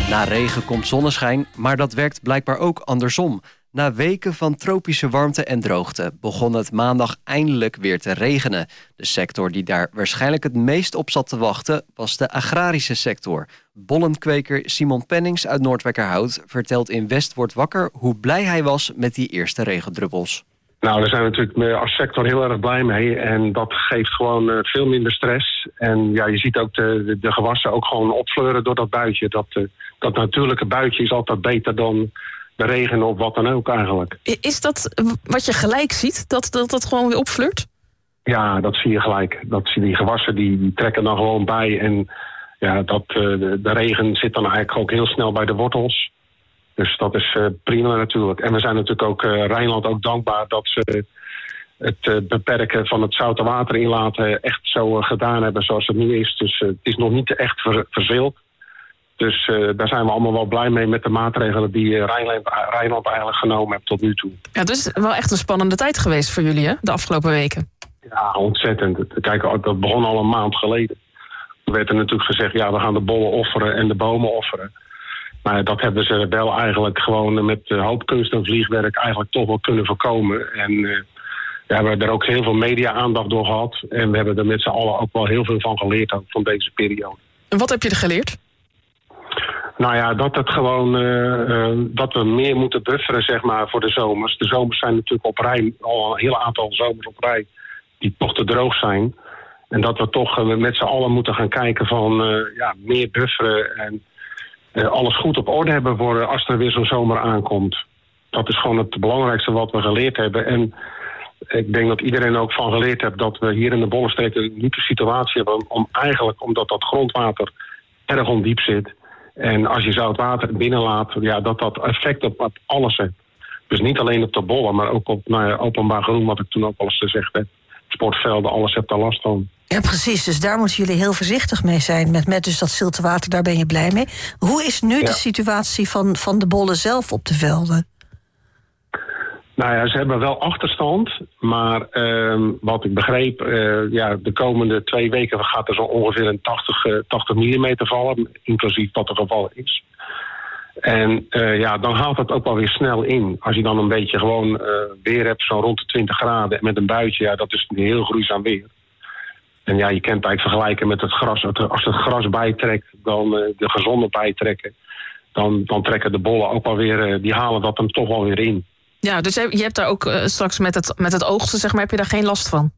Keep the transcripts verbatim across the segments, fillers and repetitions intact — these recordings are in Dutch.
Na regen komt zonneschijn, maar dat werkt blijkbaar ook andersom. Na weken van tropische warmte en droogte begon het maandag eindelijk weer te regenen. De sector die daar waarschijnlijk het meest op zat te wachten was de agrarische sector. Bollenkweker Simon Pennings uit Noordwijkerhout vertelt in West wordt wakker hoe blij hij was met die eerste regendruppels. Nou, daar zijn we natuurlijk als sector heel erg blij mee. En dat geeft gewoon uh, veel minder stress. En ja, je ziet ook de, de, de gewassen ook gewoon opfleuren door dat buitje. Dat, uh, dat natuurlijke buitje is altijd beter dan de regen of wat dan ook eigenlijk. Is dat wat je gelijk ziet, dat dat, dat gewoon weer opfleurt? Ja, dat zie je gelijk. Dat zie je, die gewassen die, die trekken dan gewoon bij. En ja, dat, uh, de, de regen zit dan eigenlijk ook heel snel bij de wortels. Dus dat is uh, prima natuurlijk. En we zijn natuurlijk ook uh, Rijnland ook dankbaar dat ze het uh, beperken van het zoute water inlaten echt zo uh, gedaan hebben zoals het nu is. Dus uh, het is nog niet echt ver, verzeeld. Dus uh, daar zijn we allemaal wel blij mee met de maatregelen die uh, Rijnland, Rijnland eigenlijk genomen heeft tot nu toe. Ja, het is wel echt een spannende tijd geweest voor jullie, hè, de afgelopen weken. Ja, ontzettend. Kijk, dat begon al een maand geleden. Er werd er natuurlijk gezegd, ja, we gaan de bollen offeren en de bomen offeren. Maar dat hebben ze wel eigenlijk gewoon met uh, hoop kunst en vliegwerk eigenlijk toch wel kunnen voorkomen. En uh, we hebben er ook heel veel media-aandacht door gehad. En we hebben er met z'n allen ook wel heel veel van geleerd ook van deze periode. En wat heb je er geleerd? Nou ja, dat het gewoon uh, uh, dat we meer moeten bufferen, zeg maar, voor de zomers. De zomers zijn natuurlijk op rij, al een heel aantal zomers op rij, die toch te droog zijn. En dat we toch uh, met z'n allen moeten gaan kijken van uh, ja, meer bufferen en uh, alles goed op orde hebben voor als er weer zo'n zomer aankomt. Dat is gewoon het belangrijkste wat we geleerd hebben. En ik denk dat iedereen ook van geleerd heeft dat we hier in de Bollenstreek een unieke situatie hebben. Om eigenlijk, omdat dat grondwater erg ondiep zit. En als je zout water binnenlaat, ja, dat dat effect op alles heeft. Dus niet alleen op de bollen, maar ook op nou ja, openbaar groen, wat ik toen ook al eens gezegd heb. Sportvelden, alles heeft daar last van. Ja, precies. Dus daar moeten jullie heel voorzichtig mee zijn. Met, met dus dat zilte water, daar ben je blij mee. Hoe is nu ja. de situatie van, van de bollen zelf op de velden? Nou ja, ze hebben wel achterstand. Maar uh, wat ik begreep, uh, ja, de komende twee weken gaat er zo ongeveer een tachtig millimeter vallen. Inclusief wat er gevallen is. En uh, ja, dan haalt het ook wel weer snel in. Als je dan een beetje gewoon uh, weer hebt, zo rond de twintig graden met een buitje, ja, dat is een heel gruwzaam weer. En ja, je kent het eigenlijk vergelijken met het gras. Als het gras bijtrekt, dan uh, de gezonde bijtrekken, dan, dan trekken de bollen ook wel weer, uh, die halen dat hem toch wel weer in. Ja, dus je hebt daar ook uh, straks met het, met het oogsten, zeg maar, heb je daar geen last van?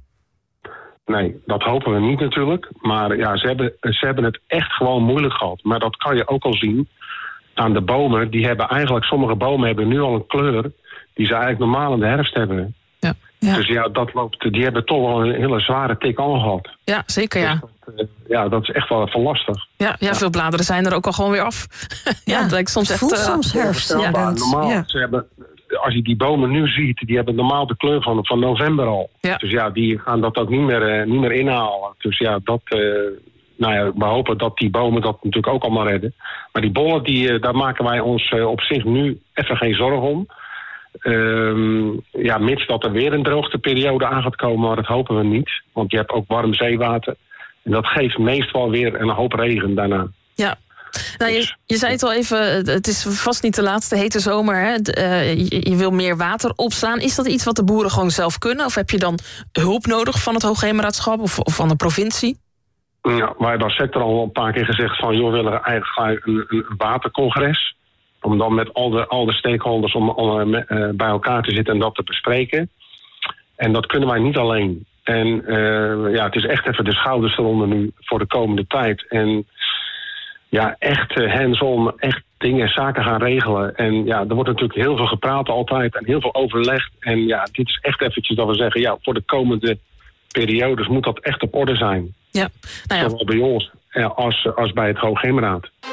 Nee, dat hopen we niet natuurlijk. Maar ja, ze hebben, ze hebben het echt gewoon moeilijk gehad. Maar dat kan je ook al zien aan de bomen. Die hebben eigenlijk, sommige bomen hebben nu al een kleur die ze eigenlijk normaal in de herfst hebben. Ja. Ja. Dus ja, dat loopt, die hebben toch wel een hele zware tik al gehad. Ja, zeker ja. Dus dat, uh, ja, dat is echt wel even lastig. Ja, ja, ja, veel bladeren zijn er ook al gewoon weer af. ja, ja, het lijkt soms echt... Het voelt uh, soms herfst. Ja, normaal, ja. ze hebben, als je die bomen nu ziet, die hebben normaal de kleur van, van november al. Ja. Dus ja, die gaan dat ook niet meer, uh, niet meer inhalen. Dus ja, dat... Uh, nou ja, we hopen dat die bomen dat natuurlijk ook allemaal redden. Maar die bollen, die, uh, daar maken wij ons uh, op zich nu even geen zorgen om. Um, ja, mits dat er weer een droogteperiode aan gaat komen, maar dat hopen we niet. Want je hebt ook warm zeewater. En dat geeft meestal weer een hoop regen daarna. Ja. Nou, je, je zei het al even, het is vast niet de laatste hete zomer. Hè? De, uh, je, je wil meer water opslaan. Is dat iets wat de boeren gewoon zelf kunnen? Of heb je dan hulp nodig van het Hoogheemraadschap of, of van de provincie? Ja, wij hebben als sector al een paar keer gezegd van, joh, we willen eigenlijk een, een watercongres. Om dan met al de, al de stakeholders om, om uh, bij elkaar te zitten en dat te bespreken. En dat kunnen wij niet alleen. En uh, ja, het is echt even de schouders eronder nu voor de komende tijd. En ja, echt uh, hands-on, echt dingen, zaken gaan regelen. En ja, er wordt natuurlijk heel veel gepraat altijd en heel veel overlegd. En ja, dit is echt eventjes dat we zeggen, ja, voor de komende periodes moet dat echt op orde zijn. Ja, nou ja. Zowel bij ons als, als bij het Hoogheemraad.